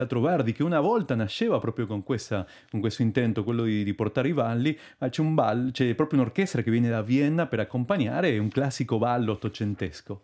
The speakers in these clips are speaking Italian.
Teatro Verdi, che una volta nasceva proprio con questo intento, quello di portare i balli, ma c'è proprio un'orchestra che viene da Vienna per accompagnare un classico ballo ottocentesco.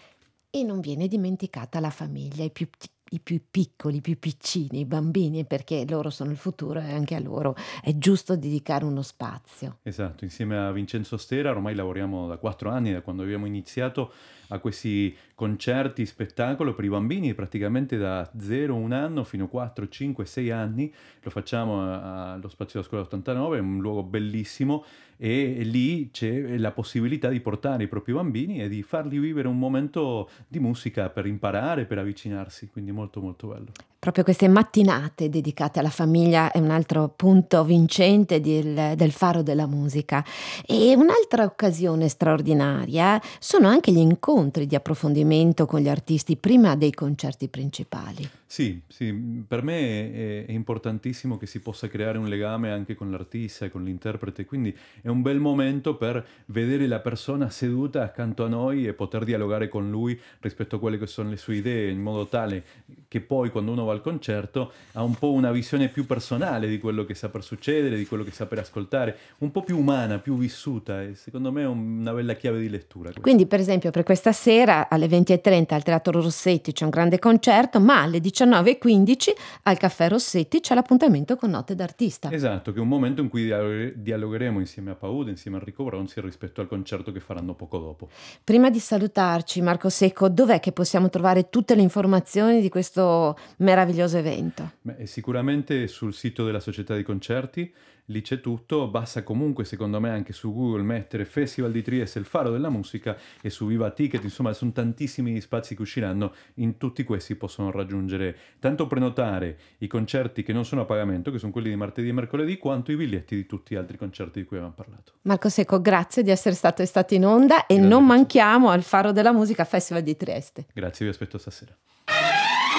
E non viene dimenticata la famiglia, i più piccoli, i più piccini, i bambini, perché loro sono il futuro e anche a loro è giusto dedicare uno spazio. Esatto, insieme a Vincenzo Stera ormai lavoriamo da 4 anni, da quando abbiamo iniziato, a questi concerti, spettacolo per i bambini, praticamente da 0, 1 anno fino a 4, 5, 6 anni. Lo facciamo allo Spazio della Scuola 89, è un luogo bellissimo e lì c'è la possibilità di portare i propri bambini e di farli vivere un momento di musica per imparare, per avvicinarsi, quindi molto molto bello. Proprio queste mattinate dedicate alla famiglia è un altro punto vincente del faro della musica. E un'altra occasione straordinaria sono anche gli incontri di approfondimento con gli artisti prima dei concerti principali. Sì, sì, per me è importantissimo che si possa creare un legame anche con l'artista e con l'interprete, quindi è un bel momento per vedere la persona seduta accanto a noi e poter dialogare con lui rispetto a quelle che sono le sue idee, in modo tale che poi quando uno va al concerto ha un po' una visione più personale di quello che sta per succedere, di quello che sta per ascoltare, un po' più umana, più vissuta e secondo me è una bella chiave di lettura questa. Quindi, per esempio, per questa sera alle 20:30 al Teatro Rossetti c'è un grande concerto, ma alle 19:15 al Caffè Rossetti c'è l'appuntamento con Notte d'artista. Esatto, che è un momento in cui dialogheremo insieme a Paud, insieme a Enrico Bronzi rispetto al concerto che faranno poco dopo. Prima di salutarci, Marco Secco, dov'è che possiamo trovare tutte le informazioni di questo meraviglioso evento? Beh, e sicuramente sul sito della società di concerti, lì c'è tutto, basta comunque secondo me anche su Google mettere Festival di Trieste, il faro della musica e su Viva Ticket, insomma sono tantissimi spazi che usciranno, in tutti questi possono raggiungere, tanto prenotare i concerti che non sono a pagamento, che sono quelli di martedì e mercoledì, quanto i biglietti di tutti gli altri concerti di cui abbiamo parlato. Marco Secco, grazie di essere stato in onda e Grande non piacere. manchiamo al Faro della Musica Festival di Trieste. Grazie, vi aspetto stasera.